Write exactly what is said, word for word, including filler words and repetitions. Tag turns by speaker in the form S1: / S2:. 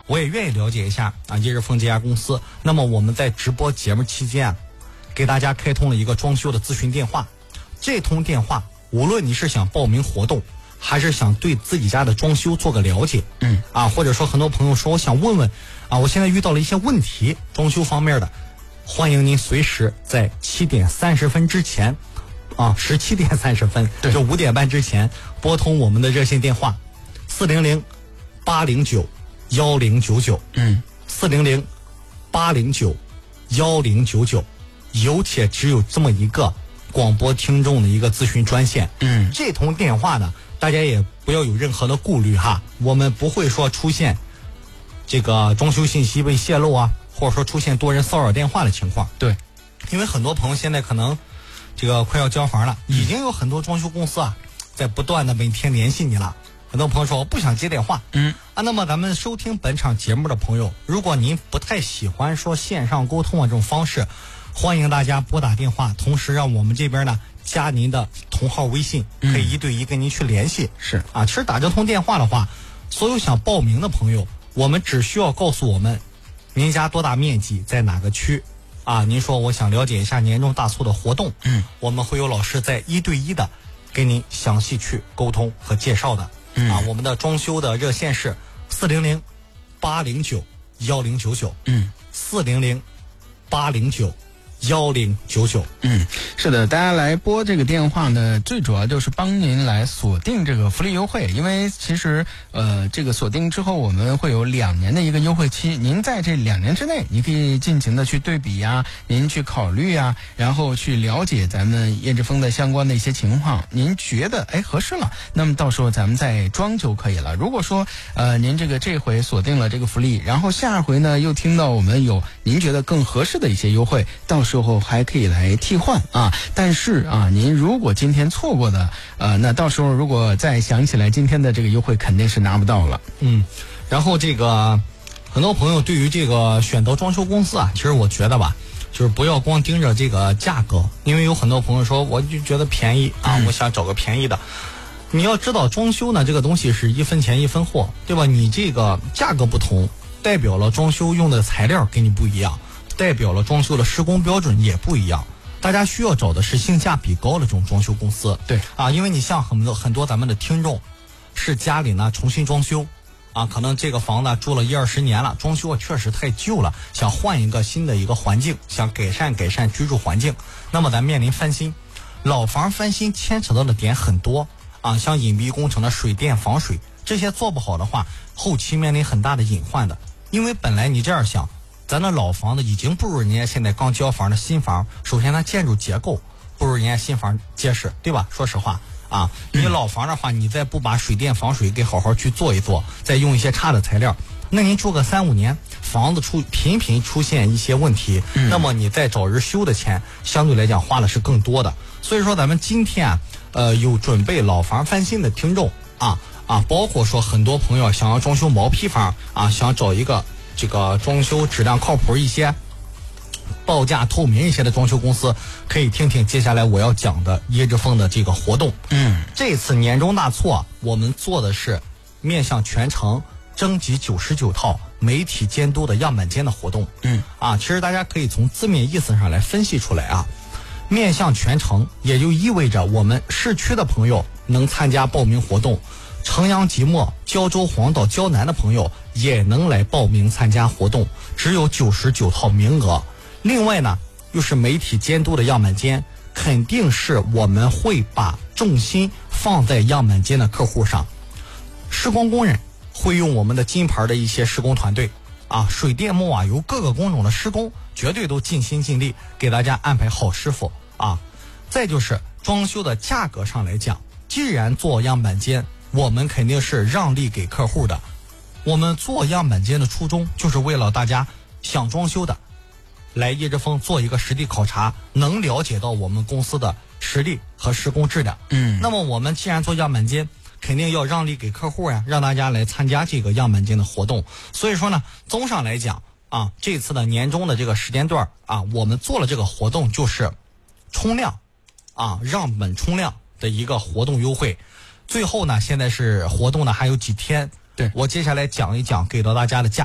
S1: 我也愿意了解一下啊叶日丰这家公司。那么我们在直播节目期间啊，给大家开通了一个装修的咨询电话。这通电话，无论你是想报名活动，还是想对自己家的装修做个了解，
S2: 嗯
S1: 啊，或者说很多朋友说我想问问啊，我现在遇到了一些问题，装修方面的，欢迎您随时在七点三十分之前，啊，十七点三十分，就五点半之前拨通我们的热线电话，四零零八零九幺零九九，
S2: 嗯，
S1: 四零零八零九幺零九九，有且只有这么一个广播听众的一个咨询专线。
S2: 嗯，
S1: 这通电话呢，大家也不要有任何的顾虑哈，我们不会说出现这个装修信息被泄露啊，或者说出现多人骚扰电话的情况。
S2: 对，
S1: 因为很多朋友现在可能这个快要交房了，已经有很多装修公司啊在不断的每天联系你了。很多朋友说我不想接电话，
S2: 嗯
S1: 啊，那么咱们收听本场节目的朋友，如果您不太喜欢说线上沟通啊这种方式，欢迎大家拨打电话，同时让我们这边呢加您的同号微信，可以一对一跟您去联系。
S2: 是
S1: 啊，其实打这通电话的话，所有想报名的朋友，我们只需要告诉我们您家多大面积，在哪个区啊？您说我想了解一下年终大促的活动，
S2: 嗯，
S1: 我们会有老师在一对一的给您详细去沟通和介绍的。
S2: 嗯
S1: 啊，我们的装修的热线是四零零八零九幺零九九，
S2: 嗯，
S1: 四零零八零九幺零九九。
S2: 嗯，是的，大家来拨这个电话呢，最主要就是帮您来锁定这个福利优惠，因为其实呃，这个锁定之后，我们会有两年的一个优惠期，您在这两年之内，你可以尽情的去对比呀，您去考虑呀，然后去了解咱们叶志峰的相关的一些情况，您觉得哎合适了，那么到时候咱们再装就可以了。如果说呃您这个这回锁定了这个福利，然后下回呢又听到我们有您觉得更合适的一些优惠，到时候还可以来替换啊。但是啊，您如果今天错过的，呃，那到时候如果再想起来今天的这个优惠，肯定是拿不到了。
S1: 嗯，然后这个很多朋友对于这个选择装修公司啊，其实我觉得吧，就是不要光盯着这个价格，因为有很多朋友说我就觉得便宜啊，
S2: 嗯、
S1: 我想找个便宜的。你要知道，装修呢这个东西是一分钱一分货，对吧？你这个价格不同，代表了装修用的材料跟你不一样，代表了装修的施工标准也不一样。大家需要找的是性价比高的这种装修公司。
S2: 对
S1: 啊，因为你像很多很多咱们的听众是家里呢重新装修啊，可能这个房子住了一二十年了，装修确实太旧了，想换一个新的一个环境，想改善改善居住环境，那么咱面临翻新。老房翻新牵扯到的点很多啊，像隐蔽工程的水电防水，这些做不好的话，后期面临很大的隐患的。因为本来你这样想，咱的老房子已经不如人家现在刚交房的新房，首先它建筑结构不如人家新房结实，对吧？说实话啊，你老房的话，你再不把水电防水给好好去做一做，再用一些差的材料，那您住个三五年，房子出频频出现一些问题，
S2: 嗯、
S1: 那么你再找人修的钱，相对来讲花的是更多的。所以说咱们今天啊，呃，有准备老房翻新的听众啊啊，包括说很多朋友想要装修毛坯房啊，想找一个这个装修质量靠谱一些、报价透明一些的装修公司，可以听听接下来我要讲的叶志峰的这个活动。
S2: 嗯，
S1: 这次年终大促啊，我们做的是面向全城征集九十九套媒体监督的样板间的活动。
S2: 嗯，
S1: 啊，其实大家可以从字面意思上来分析出来啊，面向全城也就意味着我们市区的朋友能参加报名活动，城阳即墨、胶州、黄岛、胶南的朋友也能来报名参加活动，只有九十九套名额。另外呢，又是媒体监督的样板间，肯定是我们会把重心放在样板间的客户上。施工工人会用我们的金牌的一些施工团队啊，水电木啊，由各个工种的施工绝对都尽心尽力给大家安排好师傅啊。再就是装修的价格上来讲，既然做样板间，我们肯定是让利给客户的。我们做样板间的初衷就是为了大家想装修的来叶志峰做一个实地考察，能了解到我们公司的实力和施工质量。
S2: 嗯，
S1: 那么我们既然做样板间，肯定要让利给客户呀，让大家来参加这个样板间的活动。所以说呢，综上来讲啊，这次的年终的这个时间段啊，我们做了这个活动，就是冲量啊，让本冲量的一个活动优惠。最后呢，现在是活动呢还有几天，
S2: 对，
S1: 我接下来讲一讲给到大家的价